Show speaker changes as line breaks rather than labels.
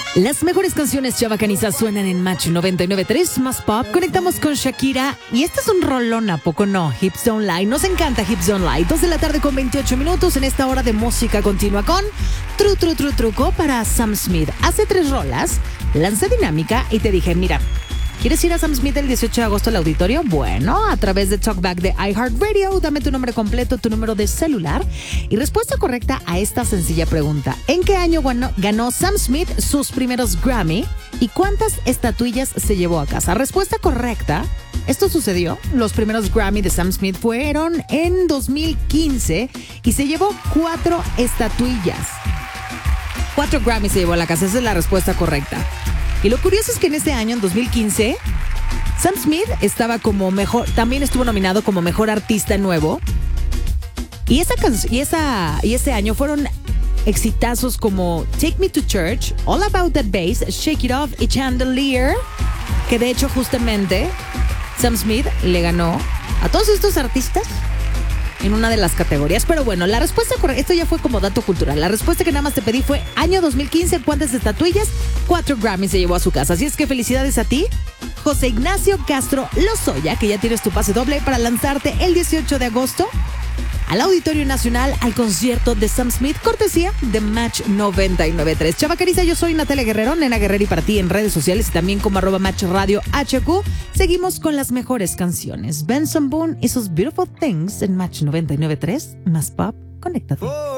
Las mejores canciones chavacanizas suenan en Match 99.3 más pop. Conectamos con Shakira y este es un rolón, ¿a poco no? Hips Don't Lie. Nos encanta Hips Don't Lie. 2 de la tarde con 28 minutos en esta hora de música continua con Truco para Sam Smith. Hace 3 rolas, lancé dinámica y te dije, mira, ¿quieres ir a Sam Smith el 18 de agosto al auditorio? Bueno, a través de Talkback de iHeartRadio, dame tu nombre completo, tu número de celular y respuesta correcta a esta sencilla pregunta. ¿En qué año ganó Sam Smith sus primeros Grammy y cuántas estatuillas se llevó a casa? Respuesta correcta. Esto sucedió, los primeros Grammy de Sam Smith fueron en 2015 y se llevó 4 estatuillas. 4 Grammy se llevó a la casa, esa es la respuesta correcta. Y lo curioso es que en ese año, en 2015, Sam Smith estaba como también estuvo nominado como mejor artista nuevo. Y ese año fueron exitazos como Take Me to Church, All About That Bass, Shake It Off y Chandelier, que de hecho justamente Sam Smith le ganó a todos estos artistas en una de las categorías. Pero bueno, la respuesta correcta, esto ya fue como dato cultural. La respuesta que nada más te pedí fue año 2015, ¿cuántas estatuillas? 4 Grammys se llevó a su casa. Así es que felicidades a ti, José Ignacio Castro Lozoya, que ya tienes tu pase doble para lanzarte el 18 de agosto al Auditorio Nacional al concierto de Sam Smith, cortesía de Match 99.3. Chavacariza, yo soy Natalia Guerrero, Nena Guerrero, y para ti en redes sociales y también como @MatchRadioHQ. Seguimos con las mejores canciones. Benson Boone y sus Beautiful Things en Match 99.3, más pop, conéctate.